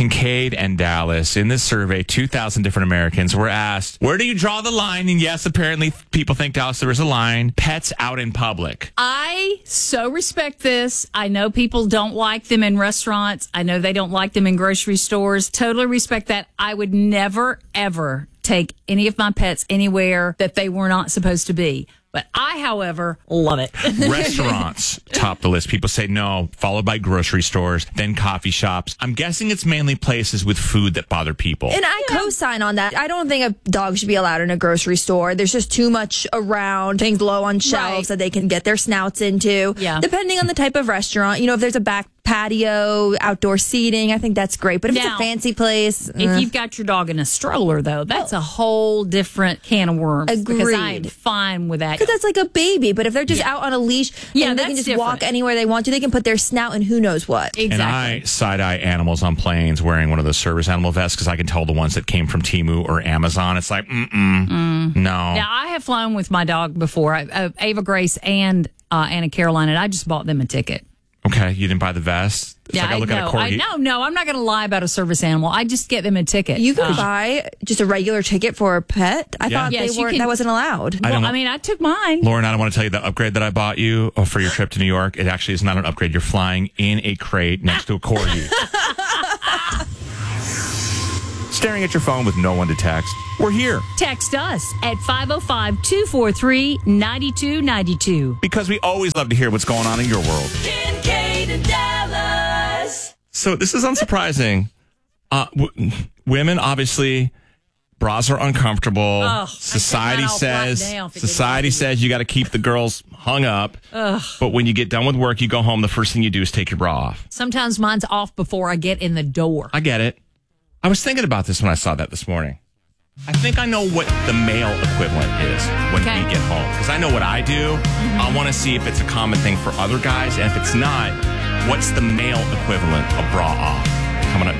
Kincaid and Dallas. In this survey, 2,000 different Americans were asked, where do you draw the line? And yes, apparently people think, Dallas, there is a line. Pets out in public. I so respect this. I know people don't like them in restaurants. I know they don't like them in grocery stores. Totally respect that. I would never, ever take any of my pets anywhere that they were not supposed to be. But I, however, love it. Restaurants top the list. People say no, followed by grocery stores, then coffee shops. I'm guessing it's mainly places with food that bother people. And I co-sign on that. I don't think a dog should be allowed in a grocery store. There's just too much around, things low on shelves that they can get their snouts into. Yeah. Depending on the type of restaurant. If there's a back patio, outdoor seating, I think that's great. But if it's a fancy place... If you've got your dog in a stroller, though, that's a whole different can of worms. Agreed. Because I'm fine with that. Because that's like a baby. But if they're just out on a leash and they can just walk anywhere they want to, they can put their snout in who knows what. Exactly. And I side-eye animals on planes wearing one of those service animal vests because I can tell the ones that came from Temu or Amazon. It's like, no. Now, I have flown with my dog before, Ava Grace and Anna Caroline, and I just bought them a ticket. Okay, you didn't buy the vest? It's like I look at a corgi. No, I'm not going to lie about a service animal. I just get them a ticket. You can buy just a regular ticket for a pet? I thought that wasn't allowed. I took mine. Lauren, I don't want to tell you the upgrade that I bought you for your trip to New York. It actually is not an upgrade. You're flying in a crate next to a corgi. Staring at your phone with no one to text. We're here. Text us at 505-243-9292. Because we always love to hear what's going on in your world. Kincaid and Dallas. So this is unsurprising. Women, obviously, bras are uncomfortable. Society says you got to keep the girls hung up. But when you get done with work, you go home, the first thing you do is take your bra off. Sometimes mine's off before I get in the door. I get it. I was thinking about this when I saw that this morning. I think I know what the male equivalent is when we get home. Because I know what I do. I want to see if it's a common thing for other guys. And if it's not, what's the male equivalent of bra off? Coming up